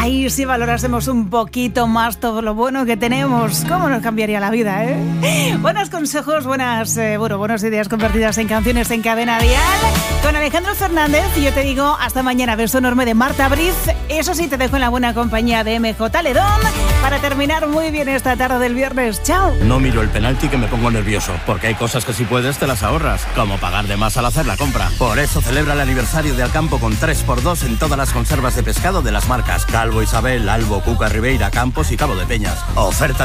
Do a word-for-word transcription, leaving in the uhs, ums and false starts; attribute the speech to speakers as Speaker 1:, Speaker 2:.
Speaker 1: Ay, si valorásemos un poquito más todo lo bueno que tenemos, ¿cómo nos cambiaría la vida, eh? Buenos consejos, buenas, eh, bueno, buenas ideas convertidas en canciones en Cadena Dial. Con Alejandro Fernández, y yo te digo hasta mañana. Beso enorme de Marta Briz. Eso sí, te dejo en la buena compañía de M J Ledón para terminar muy bien esta tarde del viernes. ¡Chao!
Speaker 2: No miro el penalti que me pongo nervioso, porque hay cosas que si puedes te las ahorras, como pagar de más al hacer la compra. Por eso celebra el aniversario de Alcampo con tres por dos en todas las conservas de pescado de las marcas Calvo Isabel, Albo, Cuca Ribeira, Campos y Cabo de Peñas. Oferta